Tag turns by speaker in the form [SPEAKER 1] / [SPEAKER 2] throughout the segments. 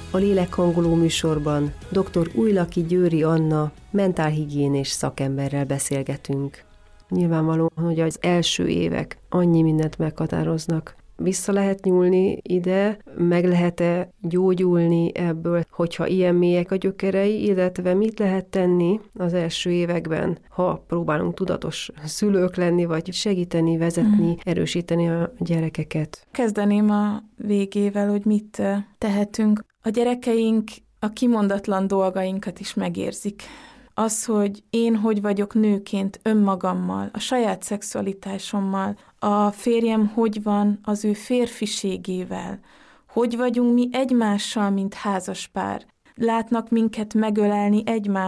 [SPEAKER 1] A lélekhangoló műsorban dr. Újlaki Győri Anna mentálhigiénés szakemberrel beszélgetünk. Nyilvánvaló, hogy az első évek annyi mindent meghatároznak. Vissza lehet nyúlni ide, meg lehet-e gyógyulni ebből, hogyha ilyen mélyek a gyökerei, illetve mit lehet tenni az első években, ha próbálunk tudatos szülők lenni, vagy segíteni, vezetni, erősíteni a gyerekeket.
[SPEAKER 2] Kezdeném a végével, hogy mit tehetünk. A gyerekeink a kimondatlan dolgainkat is megérzik. Az, hogy én hogy vagyok nőként önmagammal, a saját szexualitásommal, a férjem hogy van az ő férfiségével, hogy vagyunk mi egymással, mint házaspár. Látnak minket megölelni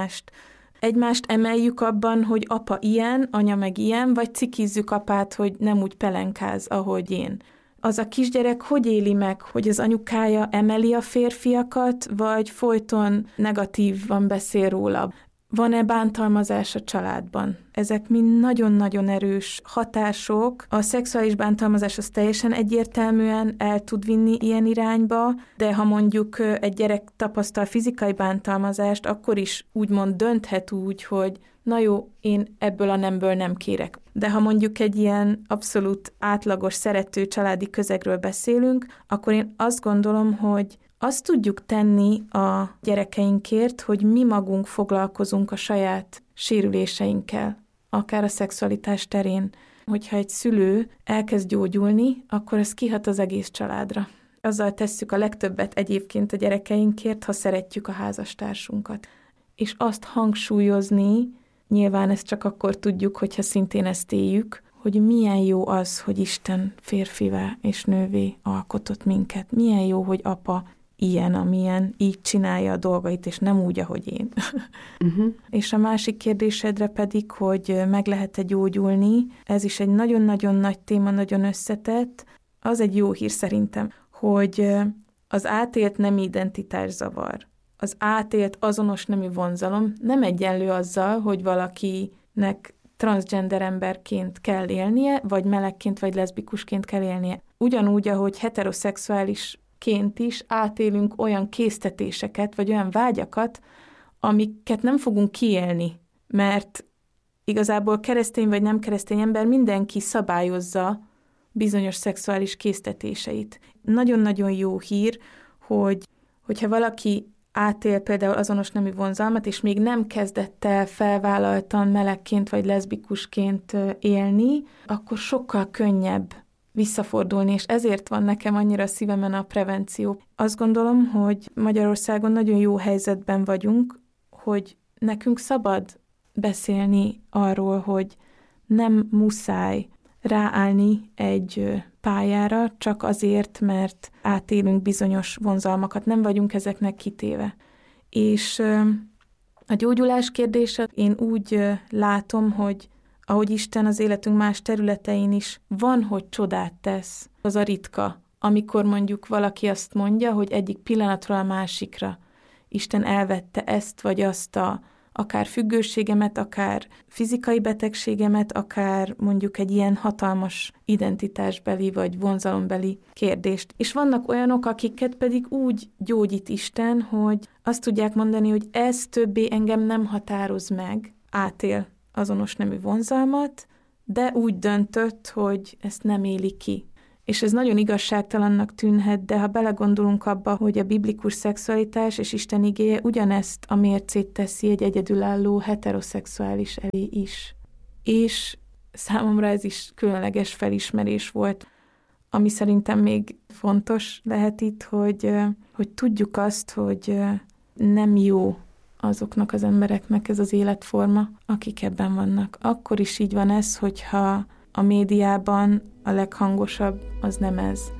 [SPEAKER 2] egymást emeljük abban, hogy apa ilyen, anya meg ilyen, vagy cikizzük apát, hogy nem úgy pelenkáz, ahogy én. Az a kisgyerek hogy éli meg, hogy az anyukája emeli a férfiakat, vagy folyton negatívan beszél róla? Van-e bántalmazás a családban? Ezek mind nagyon-nagyon erős hatások. A szexuális bántalmazás az teljesen egyértelműen el tud vinni ilyen irányba, de ha mondjuk egy gyerek tapasztal fizikai bántalmazást, akkor is úgymond dönthet úgy, hogy na jó, én ebből a nemből nem kérek. De ha mondjuk egy ilyen abszolút átlagos, szerető családi közegről beszélünk, akkor én azt gondolom, hogy azt tudjuk tenni a gyerekeinkért, hogy mi magunk foglalkozunk a saját sérüléseinkkel, akár a szexualitás terén. Hogyha egy szülő elkezd gyógyulni, akkor ez kihat az egész családra. Azzal tesszük a legtöbbet egyébként a gyerekeinkért, ha szeretjük a házastársunkat. És azt hangsúlyozni, nyilván ezt csak akkor tudjuk, hogyha szintén ezt éljük, hogy milyen jó az, hogy Isten férfivá és nővé alkotott minket. Milyen jó, hogy apa ilyen, amilyen, így csinálja a dolgait, és nem úgy, ahogy én. És a másik kérdésedre pedig, hogy meg lehet-e gyógyulni, ez is egy nagyon-nagyon nagy téma, nagyon összetett. Az egy jó hír szerintem, hogy az átélt nemi identitászavar, az átélt azonos nemű vonzalom nem egyenlő azzal, hogy valakinek transzgender emberként kell élnie, vagy melegként, vagy leszbikusként kell élnie. Ugyanúgy, ahogy heteroszexuálisként is átélünk olyan késztetéseket, vagy olyan vágyakat, amiket nem fogunk kiélni, mert igazából keresztény vagy nem keresztény ember mindenki szabályozza bizonyos szexuális késztetéseit. Nagyon-nagyon jó hír, hogyha valaki átél például azonos nemű vonzalmat, és még nem kezdett el felvállaltan melegként vagy leszbikusként élni, akkor sokkal könnyebb visszafordulni, és ezért van nekem annyira szívemen a prevenció. Azt gondolom, hogy Magyarországon nagyon jó helyzetben vagyunk, hogy nekünk szabad beszélni arról, hogy nem muszáj ráállni egy pályára, csak azért, mert átélünk bizonyos vonzalmakat, nem vagyunk ezeknek kitéve. És a gyógyulás kérdése, én úgy látom, hogy ahogy Isten az életünk más területein is van, hogy csodát tesz, az a ritka, amikor mondjuk valaki azt mondja, hogy egyik pillanatról a másikra Isten elvette ezt vagy azt akár függőségemet, akár fizikai betegségemet, akár mondjuk egy ilyen hatalmas identitásbeli vagy vonzalombeli kérdést. És vannak olyanok, akiket pedig úgy gyógyít Isten, hogy azt tudják mondani, hogy ez többé engem nem határoz meg, átél azonos nemű vonzalmat, de úgy döntött, hogy ezt nem éli ki. És ez nagyon igazságtalannak tűnhet, de ha belegondolunk abba, hogy a biblikus szexualitás és Isten igéje ugyanezt a mércét teszi egy egyedülálló heteroszexuális elé is. És számomra ez is különleges felismerés volt, ami szerintem még fontos lehet itt, hogy tudjuk azt, hogy nem jó azoknak az embereknek ez az életforma, akik ebben vannak. Akkor is így van ez, hogyha a médiában a leghangosabb az nem ez.